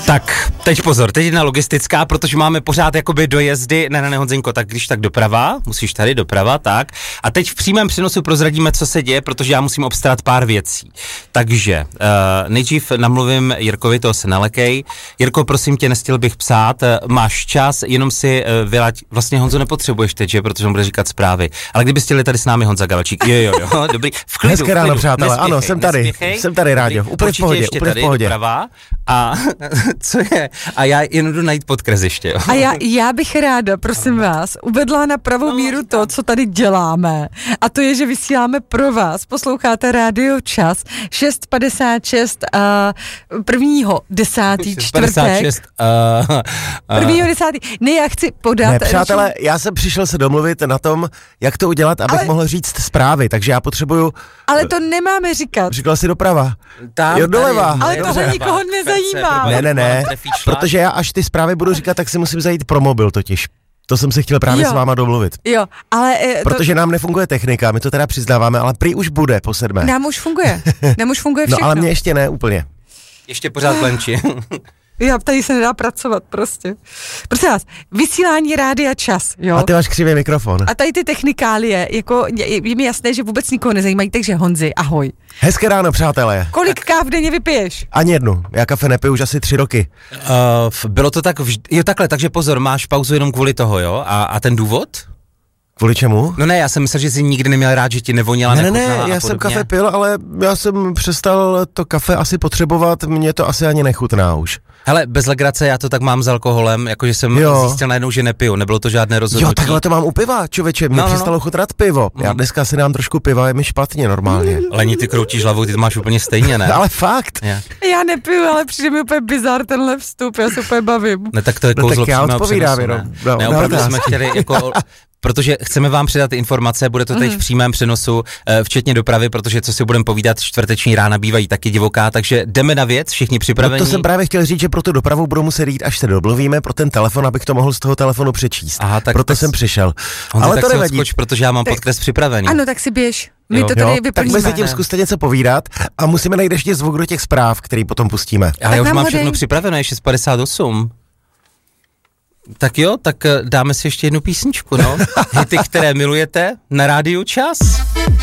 Tak, teď pozor, teď jedna logistická, protože máme pořád jakoby dojezdy, ne, Honzinko, tak když tak doprava, musíš tady doprava, tak. A teď v přímém přenosu prozradíme, co se děje, protože já musím obstarat pár věcí. Takže nejdřív namluvím Jirkovi, toho se nalekej. Jirko, prosím tě, nestěl bych psát, máš čas, jenom si vylaď, vlastně Honzo nepotřebuješ teď, že, protože on bude říkat zprávy. Ale kdyby chtěli tady s námi Honza Gavelčík, jo, dobrý, v klidu. Hezké ráno, přátelé, ano, jsem tady, Ráďo, úplně v pohodě. Doprava. A co je? A já jen jdu najít podkres ještě, jo. A já bych ráda, prosím vás, uvedla na pravou míru to, co tady děláme. A to je, že vysíláme pro vás. Posloucháte Rádio Čas 6:56 1.10. čtvrtek. 1.10. Ne, já chci podat. Ne, přátelé, já jsem přišel se domluvit na tom, jak to udělat, abych mohl říct zprávy, takže já potřebuju... Ale to nemáme říkat. Říkal jsi doprava. Tam, jo, doleva. Ale tohle nikoho nezajímá. Ne, protože já až ty zprávy budu říkat, tak si musím zajít pro mobil totiž. To jsem se chtěl právě s váma domluvit. Jo, ale... Protože nám nefunguje technika, my to teda přiznáváme, ale prý už bude po 7. Nám už funguje všechno. No ale mě ještě ne úplně. Ještě pořád plenči. Jo, tady se nedá pracovat prostě. Prosím vás, vysílání Rádia Čas, jo. A ty máš křivý mikrofon. A tady ty technikálie, jako je mi jasné, že vůbec nikoho nezajímají, takže Honzi, ahoj. Hezké ráno, přátelé. Kolik káv denně vypiješ? Ani jednu, já kafe nepiju už asi 3 roky. Bylo to tak, jo takhle, takže pozor, máš pauzu jenom kvůli toho, jo? A ten důvod? Kvůli čemu? No ne, já jsem myslel, že jsi nikdy neměl rád, že ti nevonila, Ne, já jsem kafe pil, ale já jsem přestal to kafe asi potřebovat, mně to asi ani nechutná už. Hele, bez legrace, já to tak mám s alkoholem, jakože jsem zjistil najednou, že nepiju, nebylo to žádné rozhodnutí. Jo, takhle to mám u piva, člověče, mě přestalo chutnat pivo. Já dneska si dám trošku piva, je mi špatně normálně. Leni, ty kroutíš hlavou, ty to máš úplně stejně, ne? Ale fakt. Já nepiju, ale přijde mi úplně bizar tenhle vstup, já se úplně bavím. Ne, tak to je kouzlo přímého přenosu, ne, opravdu jsme chtěli jako... Protože chceme vám předat informace, bude to teď v přímém přenosu, včetně dopravy, protože co si budeme povídat, čtvrteční rána bývají taky divoká, takže jdeme na věc, všichni připraveni. No to jsem právě chtěl říct, že pro tu dopravu budu muset jít, až se domluvíme, pro ten telefon, abych to mohl z toho telefonu přečíst. Aha, tak proto jsem přišel. Ale tak to nevadí. Odskoč, protože já mám podkres připravený. Ano, tak si běž. My to tady vyplníme. Tak mezi tím zkuste něco povídat a musíme najít ještě zvuk do těch zpráv, který potom pustíme. Ale já už mám všechno připravené, 6:58. Tak jo, tak dáme si ještě jednu písničku, no. Hity, které milujete na Rádiu Čas.